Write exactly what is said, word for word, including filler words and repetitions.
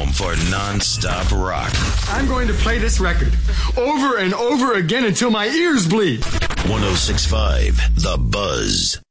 for non-stop rock. I'm going to play this record over and over again until my ears bleed. one oh six point five The Buzz.